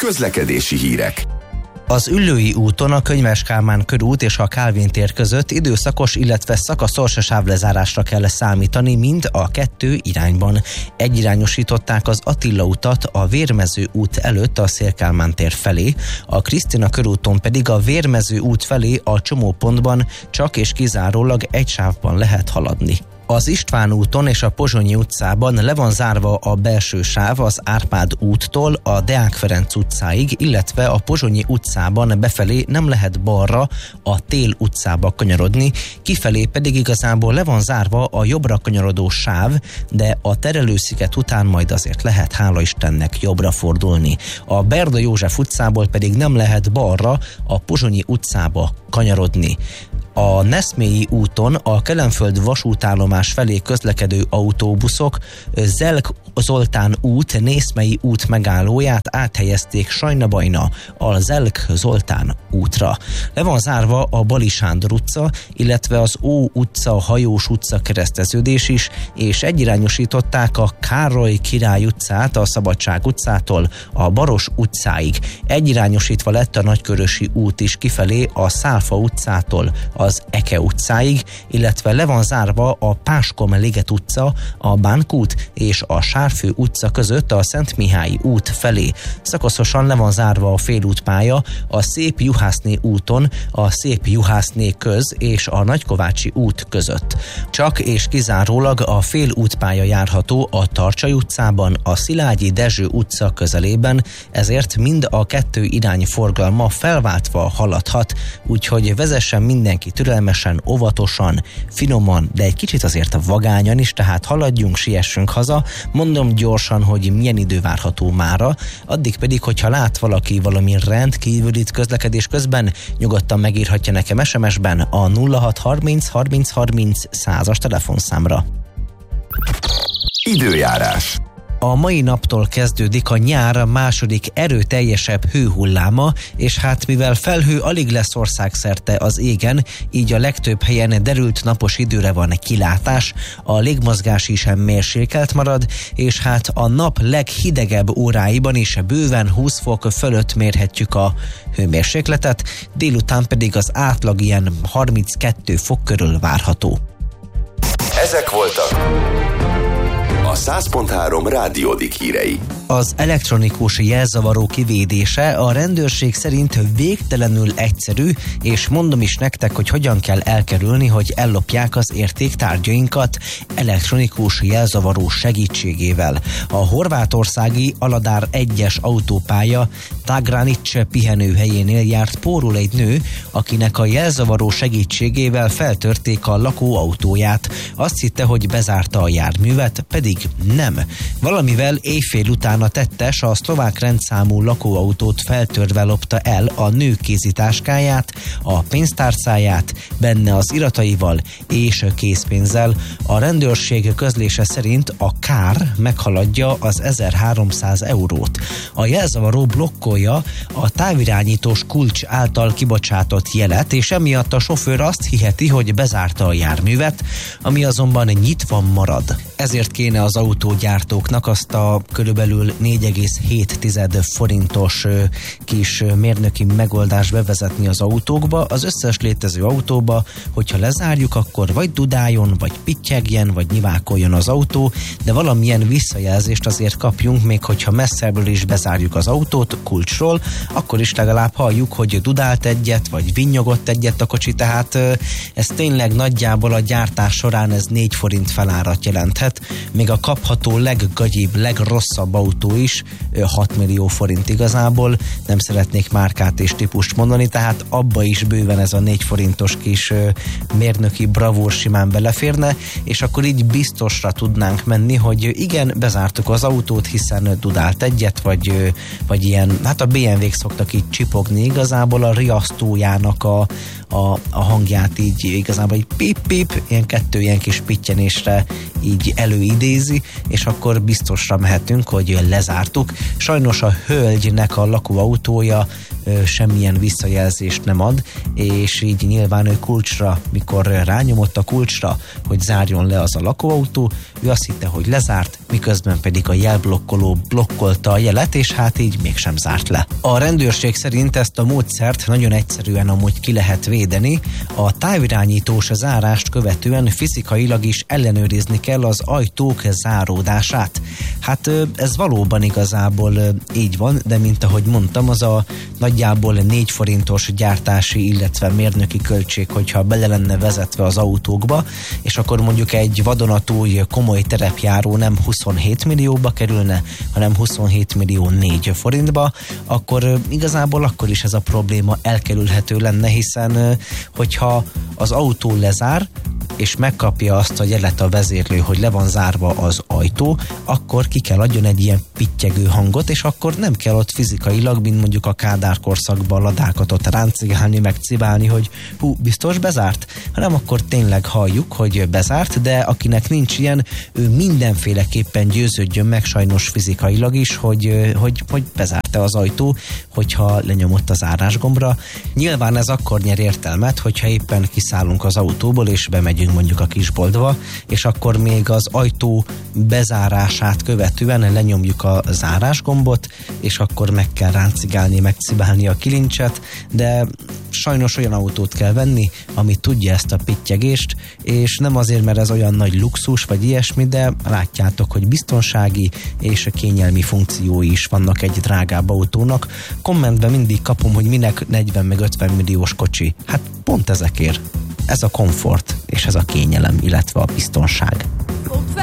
Közlekedési hírek. Az Üllői úton a Könyves Kálmán körút és a Kálvin tér között időszakos, illetve szakaszos sávlezárásra kell számítani mind a kettő irányban. Egyirányosították az Attila utat a Vérmező út előtt a Széll-Kálmán tér felé, a Krisztina körúton pedig a Vérmező út felé a csomópontban csak és kizárólag egy sávban lehet haladni. Az István úton és a Pozsonyi utcában le van zárva a belső sáv az Árpád úttól a Deák Ferenc utcáig, illetve a Pozsonyi utcában befelé nem lehet balra a Tél utcába kanyarodni, kifelé pedig igazából le van zárva a jobbra kanyarodó sáv, de a Terelősziget után majd azért lehet, hála Istennek, jobbra fordulni. A Berda József utcából pedig nem lehet balra a Pozsonyi utcába kanyarodni. A Neszmélyi úton a Kelenföld vasútállomás felé közlekedő autóbuszok Zelk Zoltán út, Nészmei út megállóját áthelyezték Sajna-Bajna a Zelk Zoltán útra. Le van zárva a Bali Sándor utca, illetve az Ó utca, Hajós utca kereszteződés is, és egyirányosították a Károly Király utcát a Szabadság utcától a Baros utcáig. Egyirányosítva lett a Nagykörösi út is kifelé a Szálfa utcától az Eke utcáig, illetve le van zárva a Páskom-Liget utca, a Bánkút és a Sárfő utca között a Szent Mihályi út felé. Szakaszosan le van zárva a félútpálya a Szép Juhászné úton, a Szép Juhászné köz és a Nagykovácsi út között. Csak és kizárólag a félútpálya járható a Tarcsay utcában, a Szilágyi Dezső utca közelében, ezért mind a kettő irány forgalma felváltva haladhat, úgyhogy vezessen mindenki türelmesen, óvatosan, finoman, de egy kicsit azért vagányan is, tehát haladjunk, siessünk haza. Mondom gyorsan, hogy milyen idő várható mára, addig pedig, hogyha lát valaki valami rendkívülit közlekedés közben, nyugodtan megírhatja nekem SMS-ben a 0630 30 30 100-as telefonszámra. Időjárás. A mai naptól kezdődik a nyár második erőteljesebb hőhulláma, és hát mivel felhő alig lesz országszerte az égen, így a legtöbb helyen derült napos időre van kilátás, a légmozgás is mérsékelt marad, és hát a nap leghidegebb óráiban is bőven 20 fok fölött mérhetjük a hőmérsékletet, délután pedig az átlag ilyen 32 fok körül várható. Ezek voltak a 100.3 Rádiódik hírei. Az elektronikus jelzavaró kivédése a rendőrség szerint végtelenül egyszerű, és mondom is nektek, hogy hogyan kell elkerülni, hogy ellopják az értéktárgyainkat elektronikus jelzavaró segítségével. A horvátországi Aladár 1-es autópálya Tagranic pihenőhelyénél járt pórul egy nő, akinek a jelzavaró segítségével feltörték a lakóautóját. Azt hitte, hogy bezárta a járművet, pedig nem. Valamivel éjfél után a tettes a szlovák rendszámú lakóautót feltörve lopta el a nő kézitáskáját, a pénztárcáját, benne az irataival és készpénzzel. A rendőrség közlése szerint a kár meghaladja az 1300 eurót. A jelzavaró blokkolja a távirányítós kulcs által kibocsátott jelet, és emiatt a sofőr azt hiheti, hogy bezárta a járművet, ami azonban nyitva marad. Ezért kéne az autógyártóknak azt a körülbelül 4,7 forintos kis mérnöki megoldást bevezetni az autókba, az összes létező autóba, hogyha lezárjuk, akkor vagy dudáljon, vagy pittyegjen, vagy nyivákoljon az autó, de valamilyen visszajelzést azért kapjunk, még hogyha messzebbről is bezárjuk az autót kulcsról, akkor is legalább halljuk, hogy dudált egyet, vagy vinnyogott egyet a kocsi, tehát ez tényleg nagyjából a gyártás során ez 4 forint felárat jelenthet, még a kapható leggagyibb, legrosszabb autó is 6 millió forint igazából, nem szeretnék márkát és típust mondani, tehát abba is bőven ez a 4 forintos kis mérnöki bravúr simán beleférne, és akkor így biztosra tudnánk menni, hogy igen, bezártuk az autót, hiszen dudált egyet, vagy ilyen, hát a BMW-k szoktak így csipogni, igazából a riasztójának a hangját így igazából egy pip-pip, ilyen kis pittyenésre így előidézi, és akkor biztosra mehetünk, hogy lezártuk. Sajnos a hölgynek a lakóautója semmilyen visszajelzést nem ad, és így nyilván ő kulcsra, mikor rányomott a kulcsra, hogy zárjon le az a lakóautó, ő azt hitte, hogy lezárt, miközben pedig a jelblokkoló blokkolta a jelet, és hát így mégsem zárt le. A rendőrség szerint ezt a módszert nagyon egyszerűen amúgy ki lehet védeni. A távirányítós zárást követően fizikailag is ellenőrizni kell az ajtók záródását. Hát ez valóban igazából így van, de mint ahogy mondtam, az a nagyjából 4 forintos gyártási, illetve mérnöki költség, hogyha bele lenne vezetve az autókba, és akkor mondjuk egy vadonatúj komoly terepjáró nem 27 millióba kerülne, hanem 27 millió 4 forintba, akkor igazából akkor is ez a probléma elkerülhető lenne, hiszen hogyha az autó lezár, és megkapja azt a jelet a vezérlő, hogy le van zárva az ajtó, akkor ki kell adjon egy ilyen pittyegő hangot, és akkor nem kell ott fizikailag, mint mondjuk a Kádár korszakban ladákat ott ráncigálni, meg cibálni, hogy biztos bezárt, hanem akkor tényleg halljuk, hogy bezárt, de akinek nincs ilyen, ő mindenféleképpen győződjön meg sajnos fizikailag is, hogy bezárta az ajtó, hogyha lenyomott az zárásgombra. Nyilván ez akkor nyer értelmet, hogyha éppen kiszállunk az autóból, és bemegyünk mondjuk a kisboltba, és akkor még az ajtó bezárását követően lenyomjuk a zárásgombot, és akkor meg kell ráncigálni, megcibálni a kilincset, de sajnos olyan autót kell venni, ami tudja ezt a pittyegést, és nem azért, mert ez olyan nagy luxus, vagy ilyesmi, de látjátok, hogy biztonsági és kényelmi funkciói is vannak egy drágább autónak. Kommentben mindig kapom, hogy minek 40 meg 50 milliós kocsi. Hát pont ezekért. Ez a komfort, és ez a kényelem, illetve a biztonság.